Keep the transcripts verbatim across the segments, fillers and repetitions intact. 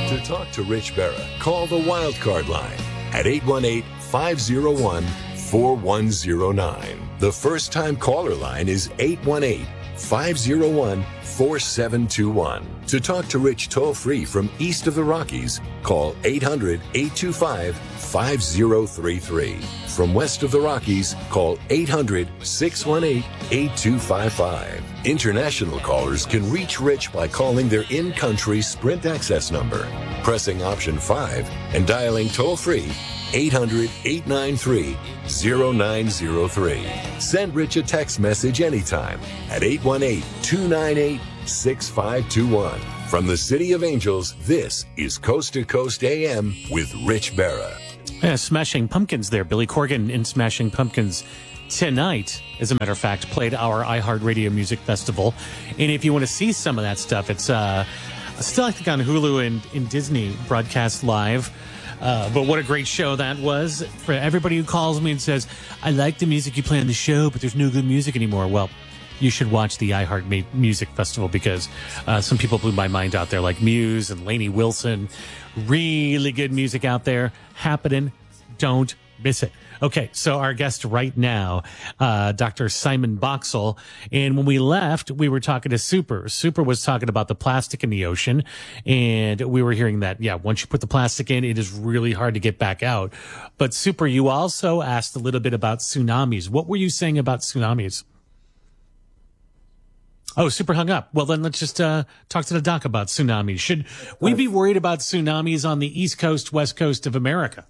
To talk to Rich Berra, call the Wildcard line at eight one eight, five oh one, four one oh nine. The first-time caller line is eight one eight, five oh one, four seven two one. To talk to Rich toll-free from east of the Rockies, call eight hundred, eight two five, five oh three three. From west of the Rockies, call eight hundred, six one eight, eight two five five. International callers can reach Rich by calling their in-country Sprint access number, pressing option five, and dialing toll-free eight hundred, eight nine three, oh nine oh three. Send Rich a text message anytime at eight one eight, two nine eight, six five two one. From the City of Angels, this is Coast to Coast A M with Rich Berra. Yeah, Smashing Pumpkins there. Billy Corgan in Smashing Pumpkins tonight, as a matter of fact, played our iHeartRadio Music Festival. And if you want to see some of that stuff, it's uh, still, I think, on Hulu and, and Disney broadcast live. Uh, but what a great show that was. For everybody who calls me and says, I like the music you play on the show, but there's no good music anymore. Well, you should watch the iHeart Music Festival, because uh, some people blew my mind out there, like Muse and Lainey Wilson. Really good music out there happening. Don't miss it. Okay, so our guest right now, uh, Doctor Simon Boxall. And when we left, we were talking to Super. Super was talking about the plastic in the ocean. And we were hearing that, yeah, once you put the plastic in, it is really hard to get back out. But Super, you also asked a little bit about tsunamis. What were you saying about tsunamis? Oh, Super hung up. Well, then let's just uh, talk to the doc about tsunamis. Should we be worried about tsunamis on the East Coast, West Coast of America?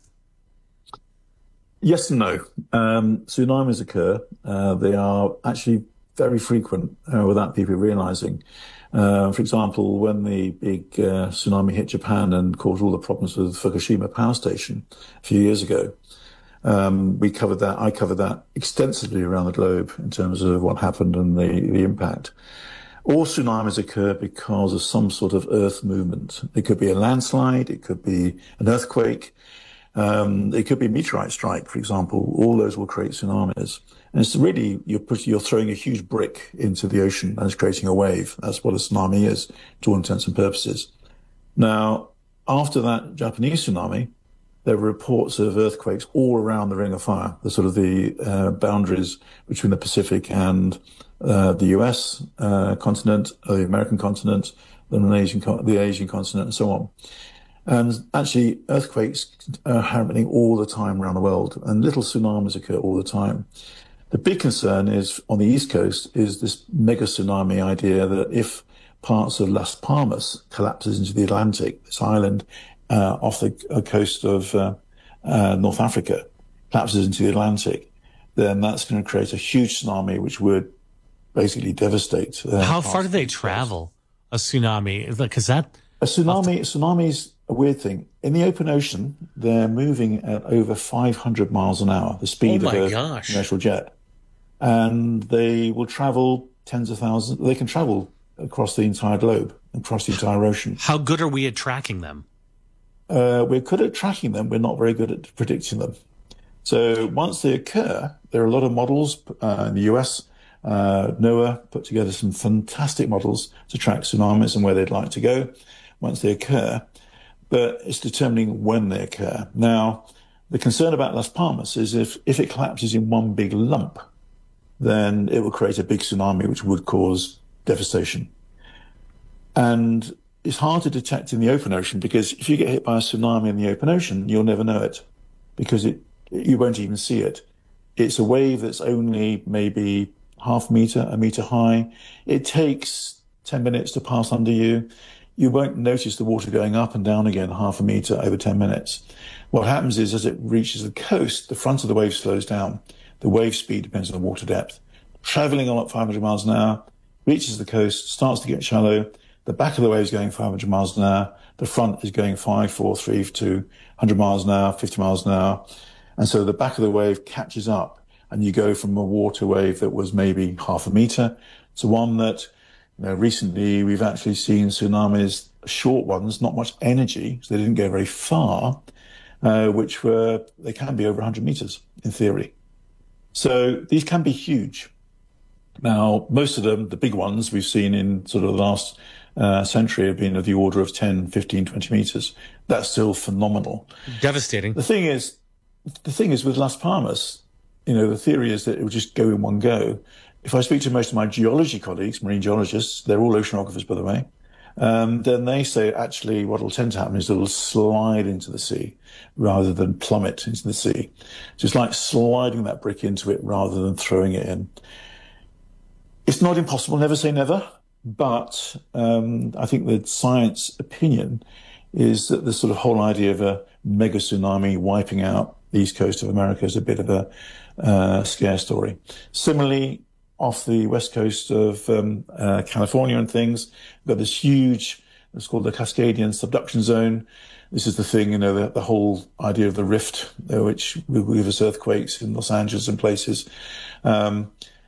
Yes and no. Um, tsunamis occur. Uh, they are actually very frequent uh, without people realizing. Uh, for example, when the big uh, tsunami hit Japan and caused all the problems with Fukushima power station a few years ago, um, we covered that. I covered that extensively around the globe in terms of what happened and the, the impact. All tsunamis occur because of some sort of earth movement. It could be a landslide. It could be an earthquake. Um, it could be a meteorite strike, for example. All those will create tsunamis. And it's really, you're, putting, you're throwing a huge brick into the ocean and it's creating a wave. That's what a tsunami is, to all intents and purposes. Now, after that Japanese tsunami, there were reports of earthquakes all around the Ring of Fire, the sort of the uh, boundaries between the Pacific and uh, the U S uh, continent, or the American continent, the Asian, the Asian continent, and so on. And actually, earthquakes are happening all the time around the world, and little tsunamis occur all the time. The big concern is, on the East Coast, is this mega tsunami idea that if parts of Las Palmas collapses into the Atlantic, this island uh, off the coast of uh, uh, North Africa, collapses into the Atlantic, then that's going to create a huge tsunami, which would basically devastate. Uh, How far do they travel, a tsunami? Because that... A tsunami, a tsunami's a weird thing. In the open ocean, they're moving at over five hundred miles an hour, the speed oh of a gosh. commercial jet. And they will travel tens of thousands. They can travel across the entire globe, across the entire ocean. How good are we at tracking them? Uh, we're good at tracking them. We're not very good at predicting them. So once they occur, there are a lot of models uh, in the U S. Uh, NOAA put together some fantastic models to track tsunamis and where they'd like to go once they occur, but it's determining when they occur. Now, the concern about Las Palmas is if, if it collapses in one big lump, then it will create a big tsunami, which would cause devastation. And it's hard to detect in the open ocean, because if you get hit by a tsunami in the open ocean, you'll never know it, because it, you won't even see it. It's a wave that's only maybe half a meter, a meter high. It takes ten minutes to pass under you. You won't notice the water going up and down again half a meter over ten minutes. What happens is, as it reaches the coast, the front of the wave slows down. The wave speed depends on the water depth. Traveling on at five hundred miles an hour, reaches the coast, starts to get shallow. The back of the wave is going five hundred miles an hour. The front is going five, four, three, two, one hundred miles an hour, fifty miles an hour. And so the back of the wave catches up, and you go from a water wave that was maybe half a meter to one that, you know, recently we've actually seen tsunamis, short ones, not much energy, so they didn't go very far, uh, which were, they can be over one hundred meters in theory. So these can be huge. Now, most of them, the big ones we've seen in sort of the last uh, century have been of the order of ten, fifteen, twenty meters. That's still phenomenal. Devastating. The thing is, the thing is with Las Palmas, you know, the theory is that it will just go in one go. If I speak to most of my geology colleagues, marine geologists, they're all oceanographers, by the way, um, then they say actually what will tend to happen is it will slide into the sea rather than plummet into the sea. Just like sliding that brick into it rather than throwing it in. It's not impossible, never say never, but um, I think the science opinion is that the sort of whole idea of a mega tsunami wiping out the east coast of America is a bit of a uh, scare story. Similarly, off the west coast of um, uh, California and things, we've got this huge, it's called the Cascadian subduction zone. This is the thing, you know, the, the whole idea of the rift, uh, which will give us earthquakes in Los Angeles and places. Um,